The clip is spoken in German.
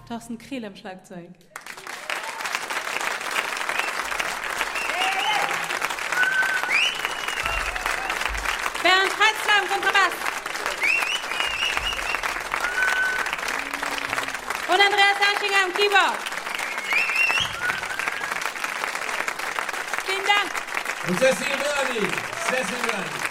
Thorsten Krehl am Schlagzeug. Bernd Heitzler am Kontrabass. Und Andreas Anschinger am Keyboard. Vielen Dank. Und Cecil Mörni.